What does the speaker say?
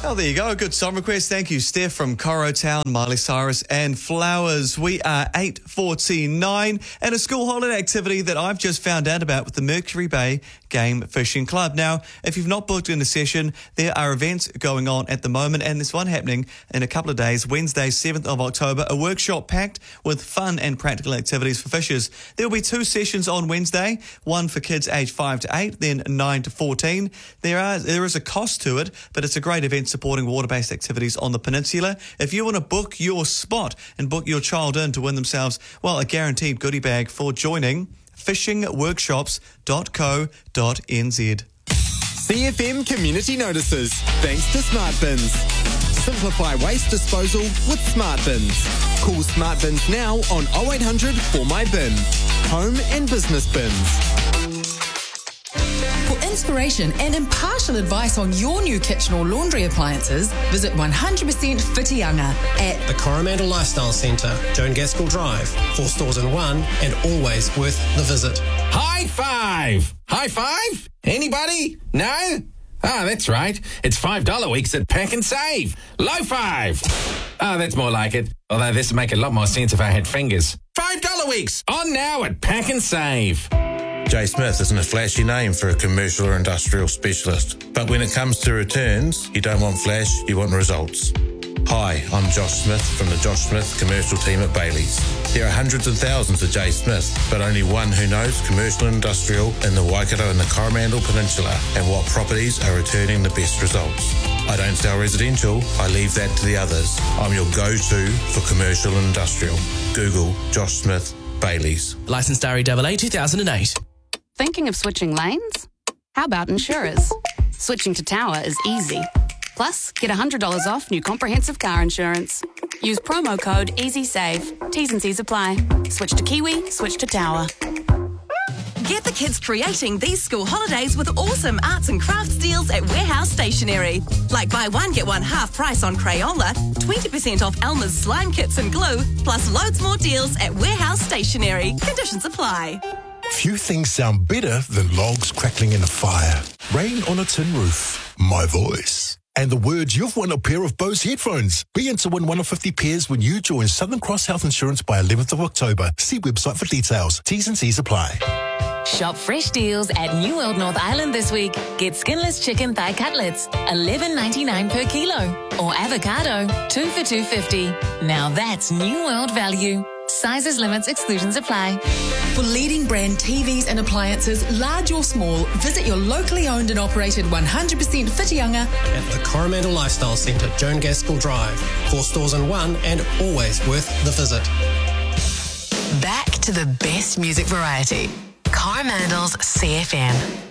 Oh, there you go. A good song request. Thank you, Steph from Corotown, Miley Cyrus and Flowers. We are 8:49 and a school holiday activity that I've just found out about with the Mercury Bay Game Fishing Club. Now, if you've not booked in a session, there are events going on at the moment, and there's one happening in a couple of days, Wednesday, 7th of October, a workshop packed with fun and practical activities for fishers. There will be 2 sessions on Wednesday, one for kids aged 5 to 8, then 9 to 14. There is a cost to it, but it's a great event supporting water-based activities on the peninsula. If you want to book your spot and book your child in to win themselves, well, a guaranteed goodie bag for joining, fishingworkshops.co.nz. CFM Community Notices, thanks to Smart Bins. Simplify waste disposal with Smart Bins. Call Smart Bins now on 0800 For My Bin. Home and business bins. For inspiration and impartial advice on your new kitchen or laundry appliances, visit 100% Whitianga at the Coromandel Lifestyle Centre, Joan Gaskell Drive, 4 stores in one, and always worth the visit. High five! High five? Anybody? No? Ah, that's right. It's $5 weeks at Pack and Save. Low five! Oh, that's more like it. Although this would make a lot more sense if I had fingers. $5 weeks! On now at Pack and Save. Jay Smith isn't a flashy name for a commercial or industrial specialist. But when it comes to returns, you don't want flash, you want results. Hi, I'm Josh Smith from the Josh Smith commercial team at Bailey's. There are hundreds of thousands of Jay Smith, but only one who knows commercial and industrial in the Waikato and the Coromandel Peninsula and what properties are returning the best results. I don't sell residential, I leave that to the others. I'm your go-to for commercial and industrial. Google Josh Smith Bailey's. Licensed REAA 2008. Thinking of switching lanes? How about insurers? Switching to Tower is easy. Plus, get $100 off new comprehensive car insurance. Use promo code EasySave. T's and C's apply. Switch to Kiwi, switch to Tower. Get the kids creating these school holidays with awesome arts and crafts deals at Warehouse Stationery. Like buy one, get one half price on Crayola, 20% off Elmer's slime kits and glue, plus loads more deals at Warehouse Stationery. Conditions apply. Few things sound better than logs crackling in a fire, rain on a tin roof, my voice, and the words you've won a pair of Bose headphones. Be in to win one of 50 pairs when you join Southern Cross Health Insurance by 11th of October. See website for details. T's and C's apply. Shop fresh deals at New World North Island this week. Get skinless chicken thigh cutlets, $11.99 per kilo, or avocado, 2 for $2.50. Now that's New World value. Sizes, limits, exclusions apply. For leading brand TVs and appliances, large or small, visit your locally owned and operated 100% Whitianga at the Coromandel Lifestyle Centre, Joan Gaskell Drive, 4 stores in one, and always worth the visit. Back to the best music variety. Coromandel's CFM.